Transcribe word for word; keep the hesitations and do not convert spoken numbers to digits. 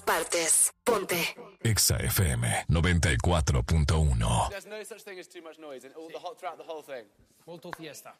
partes. Ponte Exa F M noventa y cuatro punto uno. There's no such thing as too much noise and all the whole, throughout the whole thing. Molto fiesta.